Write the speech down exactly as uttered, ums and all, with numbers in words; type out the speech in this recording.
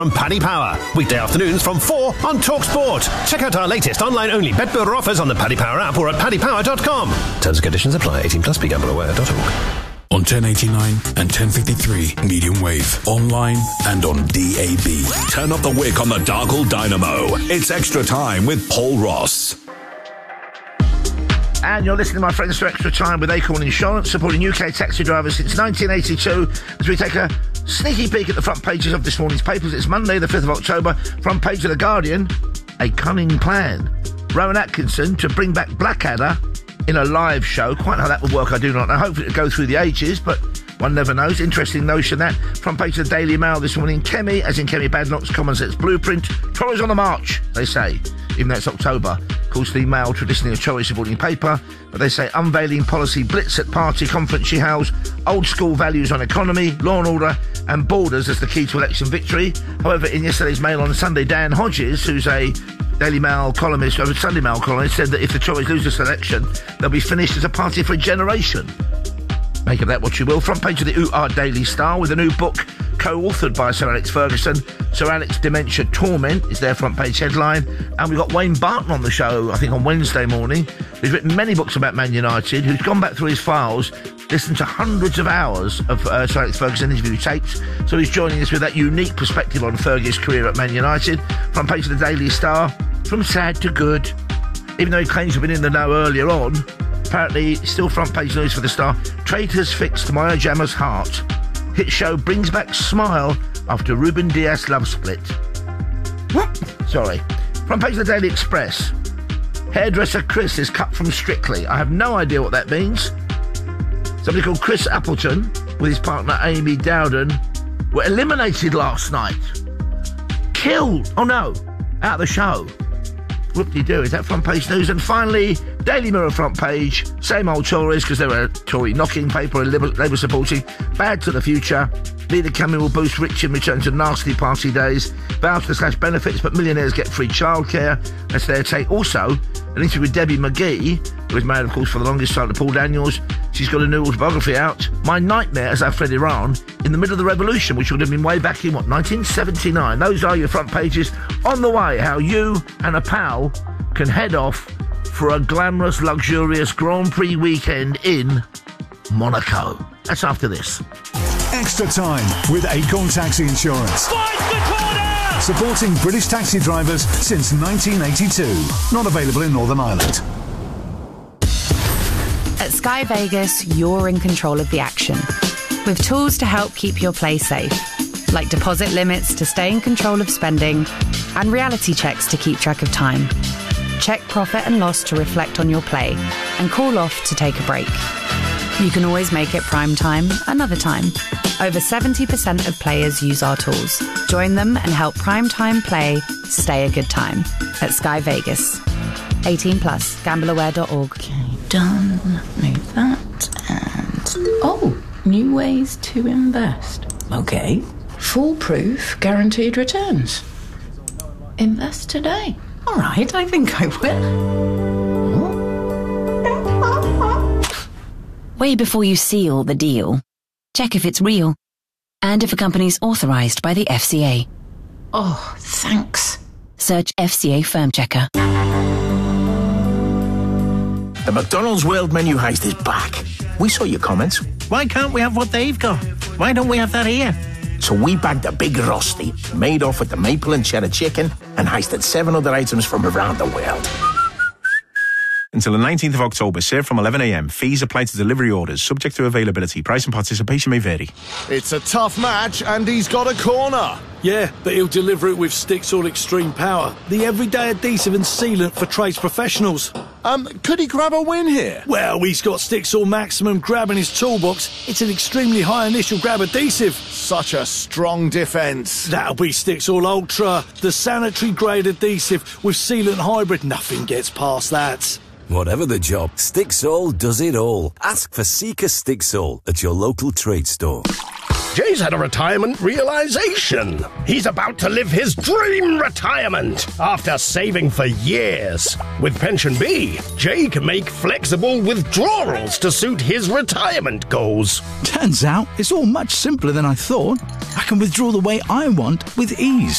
From Paddy Power, weekday afternoons from four on TalkSport. Check out our latest online-only bet builder offers on the Paddy Power app or at paddy power dot com. Terms and conditions apply. eighteen plus, be gamble aware dot org. On ten eighty-nine and ten fifty-three medium wave, online and on D A B. Turn up the wick on the Dargle Dynamo. It's Extra Time with Paul Ross. And you're listening, my friends, to Extra Time with Acorn Insurance, supporting U K taxi drivers since nineteen eighty-two. As we take a sneaky peek at the front pages of this morning's papers. It's Monday, the fifth of October. Front page of The Guardian, a cunning plan. Rowan Atkinson to bring back Blackadder in a live show. Quite how that would work, I do not know. Hopefully it'll go through the ages, but one never knows. Interesting notion, that. Front page of the Daily Mail this morning. Kemi, as in Kemi Badnock's Common Sense Blueprint. Tories on the march, they say, even though it's October. Of course, the Mail, traditionally a Tory supporting paper, but they say unveiling policy blitz at party conference she housed, old school values on economy, law and order and borders as the key to election victory. However, in yesterday's Mail on Sunday, Dan Hodges, who's a Daily Mail columnist, or a Sunday Mail columnist, said that if the Tories lose this election, they'll be finished as a party for a generation. Make of that what you will. Front page of the U R Daily Star with a new book co-authored by Sir Alex Ferguson. Sir Alex Dementia Torment is their front page headline. And we've got Wayne Barton on the show, I think on Wednesday morning, who's written many books about Man United, who's gone back through his files, listened to hundreds of hours of uh, Sir Alex Ferguson interview tapes. So he's joining us with that unique perspective on Fergie's career at Man United. Front page of the Daily Star, from sad to good. Even though he claims to have been in the know earlier on, apparently still front page news for the Star. Traitors fixed Maya Jama's heart. Hit show brings back smile after Ruben Diaz love split. Sorry. Front page of the Daily Express. Hairdresser Chris is cut from Strictly. I have no idea what that means. Somebody called Chris Appleton with his partner Amy Dowden were eliminated last night. Killed. Oh no. Out of the show. Whoop-de-doo, is that front page news? And finally, Daily Mirror front page, same old Tories, because they're a Tory knocking paper and Labour supporting. Bad to the future. Leader Cameron will boost rich in return to nasty party days. Vows to slash benefits, but millionaires get free childcare. That's their take. Also, an interview with Debbie McGee, who was married, of course, for the longest time to Paul Daniels. She's got a new autobiography out. My Nightmare as I Fled Iran in the middle of the revolution, which would have been way back in, what, nineteen seventy-nine. Those are your front pages. On the way, how you and a pal can head off for a glamorous, luxurious Grand Prix weekend in Monaco. That's after this. Extra Time with Acorn Taxi Insurance. Fight the corner! Supporting British taxi drivers since nineteen eighty-two. Not available in Northern Ireland. At Sky Vegas, you're in control of the action. With tools to help keep your play safe. Like deposit limits to stay in control of spending. And reality checks to keep track of time. Check profit and loss to reflect on your play. And call off to take a break. You can always make it prime time another time. Over seventy percent of players use our tools. Join them and help prime time play stay a good time at Sky Vegas. eighteen plus, gamble aware dot org. Okay, done. Move that and... Oh, new ways to invest. Okay. Foolproof guaranteed returns. Invest today. All right, I think I will. Way before you seal the deal, check if it's real and if a company's authorised by the F C A. Oh, thanks. Search F C A Firm Checker. The McDonald's World Menu Heist is back. We saw your comments. Why can't we have what they've got? Why don't we have that here? So we bagged a big Rusty, made off with the maple and cheddar chicken, and heisted seven other items from around the world. Until the nineteenth of October, served from eleven a m. Fees apply to delivery orders, subject to availability. Price and participation may vary. It's a tough match, and he's got a corner. Yeah, but he'll deliver it with Stixall Extreme Power, the everyday adhesive and sealant for trades professionals. Um, could he grab a win here? Well, he's got Stixall Maximum Grab in his toolbox. It's an extremely high initial grab adhesive. Such a strong defence. That'll be Stixall Ultra, the sanitary grade adhesive with sealant hybrid. Nothing gets past that. Whatever the job, Stixall does it all. Ask for Sika Stixall at your local trade store. Jay's had a retirement realization. He's about to live his dream retirement after saving for years. With Pension B, Jay can make flexible withdrawals to suit his retirement goals. Turns out it's all much simpler than I thought. I can withdraw the way I want with ease.